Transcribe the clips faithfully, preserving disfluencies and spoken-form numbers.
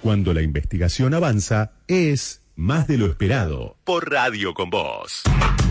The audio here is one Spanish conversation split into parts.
Cuando la investigación avanza, es más de lo esperado. Por Radio con Vos.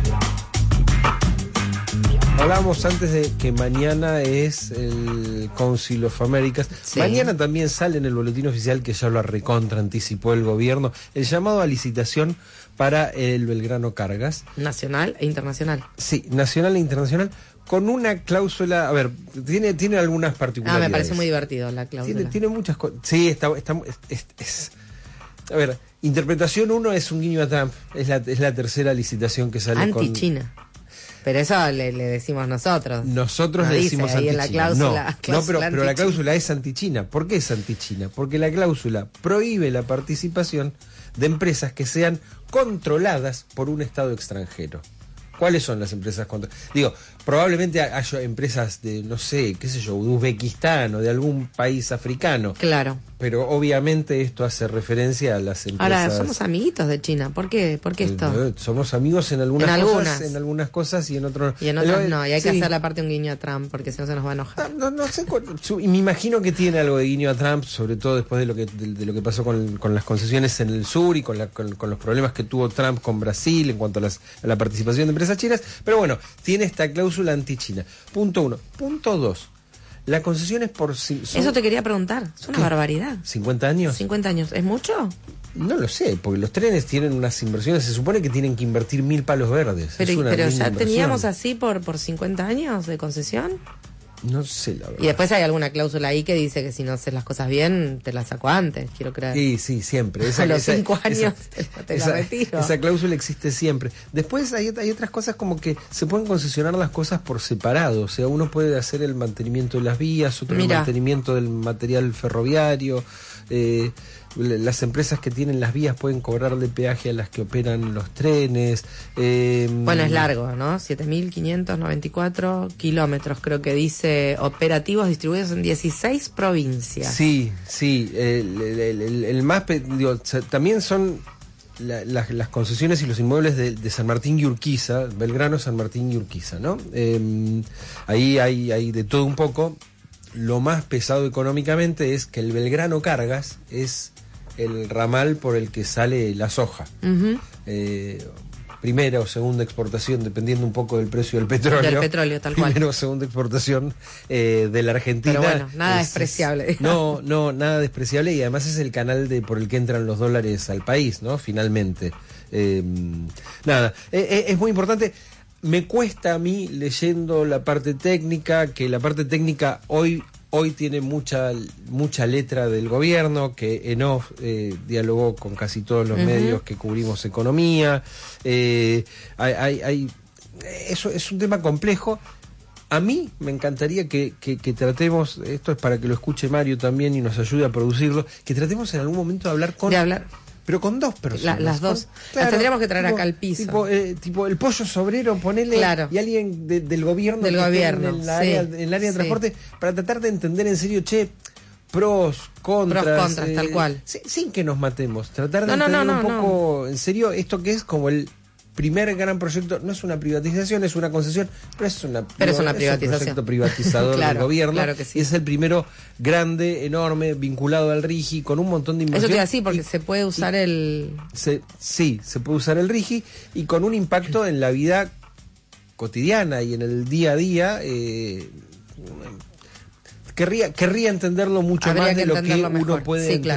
Hablábamos antes de que mañana es el Council of Americas. Sí. Mañana también sale en el boletín oficial, que ya lo recontra anticipó el gobierno, el llamado a licitación para el Belgrano Cargas. Nacional e internacional. Sí, nacional e internacional, con una cláusula, a ver, tiene, tiene algunas particularidades. Ah, me parece muy divertido la cláusula. Tiene, tiene muchas cosas. Sí, está, está es, es, es, a ver, interpretación uno es un guiño a Trump, es la, es la tercera licitación que sale con... Anti-China. Pero eso le, le decimos nosotros. Nosotros no le dice decimos ahí anti-China. En la cláusula, no, cláusula no pero, pero la anti-China. cláusula es anti-China. ¿Por qué es anti-China? Porque la cláusula prohíbe la participación de empresas que sean controladas por un Estado extranjero. ¿Cuáles son las empresas controladas? Digo, probablemente haya empresas de, no sé, qué sé yo, de Uzbekistán o de algún país africano. Claro. Pero obviamente esto hace referencia a las empresas... Ahora, somos amiguitos de China. ¿Por qué? ¿Por qué esto? Eh, somos amigos en algunas, en cosas, algunas. en algunas cosas y en otras y en otras no. Y hay que sí. hacerle aparte un guiño a Trump, porque si no se nos va a enojar. No, no, no sé cuál, su, y me imagino que tiene algo de guiño a Trump, sobre todo después de lo que de, de lo que pasó con, con las concesiones en el sur y con, la, con, con los problemas que tuvo Trump con Brasil en cuanto a, las, a la participación de empresas chinas. Pero bueno, tiene esta cláusula anti-China. Punto uno. Punto dos. La concesión es por... Son, Eso te quería preguntar. Es una ¿qué? barbaridad. ¿cincuenta años? cincuenta años. ¿Es mucho? No lo sé, porque los trenes tienen unas inversiones, se supone que tienen que invertir mil palos verdes. Pero, es una pero ya inversión. teníamos así por, por cincuenta años de concesión. No sé, la verdad. Y después hay alguna cláusula ahí que dice que si no haces las cosas bien, te la saco antes, quiero creer. Sí, sí, siempre. Esa, a los esa, cinco años esa, te, te esa, la retiro. Esa cláusula existe siempre. Después hay, hay otras cosas como que se pueden concesionar las cosas por separado. O sea, uno puede hacer el mantenimiento de las vías, otro Mira. el mantenimiento del material ferroviario. Eh, las empresas que tienen las vías pueden cobrarle peaje a las que operan los trenes. Eh, bueno, es largo, ¿no? siete mil quinientos noventa y cuatro kilómetros, creo que dice, operativos distribuidos en dieciséis provincias. Sí, sí. El, el, el, el más... Digo, también son la, la, las concesiones y los inmuebles de, de San Martín y Urquiza, Belgrano, San Martín y Urquiza, ¿no? Eh, ahí hay, hay de todo un poco. Lo más pesado económicamente es que el Belgrano Cargas es el ramal por el que sale la soja. Uh-huh. Eh, primera o segunda exportación, dependiendo un poco del precio del petróleo. Del petróleo, tal cual. Primera o segunda exportación eh, de la Argentina. Pero bueno, nada es, despreciable. Es, no, no, nada despreciable, y además es el canal de por el que entran los dólares al país, ¿no? Finalmente. Eh, nada, eh, es muy importante. Me cuesta a mí, leyendo la parte técnica, que la parte técnica hoy hoy tiene mucha mucha letra del gobierno, que en off eh, dialogó con casi todos los uh-huh. medios que cubrimos economía. Eh, hay, hay, hay, eso es un tema complejo. A mí me encantaría que, que, que tratemos, esto es para que lo escuche Mario también y nos ayude a producirlo, que tratemos en algún momento de hablar con... De hablar. Pero con dos personas. La, las dos. Con, claro, las tendríamos que traer tipo, acá al piso. Tipo, eh, tipo el pollo sobrero, ponele, claro. y alguien de, del gobierno. Del gobierno, en, la sí, área, en el área de sí. transporte, para tratar de entender en serio, che, pros, contras. Pros, contras, eh, tal cual. Sin, sin que nos matemos. Tratar de no, entender no, no, un poco, no. en serio, esto que es como el primer gran proyecto. No es una privatización, es una concesión, pero es una pero es una es privatización. un proyecto privatizador claro, del gobierno. Claro que sí. Y es el primero grande, enorme, vinculado al RIGI, con un montón de inversión. Eso te iba a decir, porque y, se puede usar el... Se, sí, se puede usar el RIGI, y con un impacto en la vida cotidiana y en el día a día. Eh, querría, querría entenderlo mucho Habría más de que lo que entenderlo uno mejor. puede sí, claro.